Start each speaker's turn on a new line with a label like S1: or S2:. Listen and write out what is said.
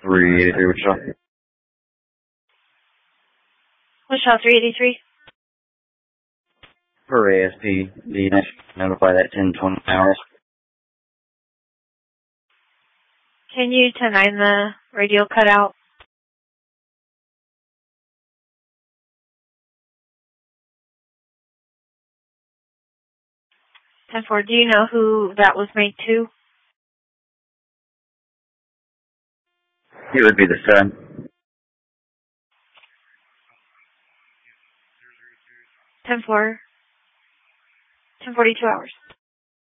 S1: 383 Wichita.
S2: Wichita 383.
S1: For ASP, the next notify that 1020 hours.
S2: Can you 10-9 the radio cutout? 10-4, do you know who that was made to?
S1: It would be the sun.
S2: 10-4. 10:42 hours.